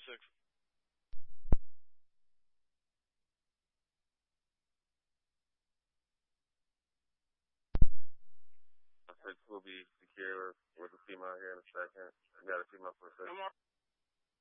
6. I said we'll be secure with the female here in a second. I got a female for a second.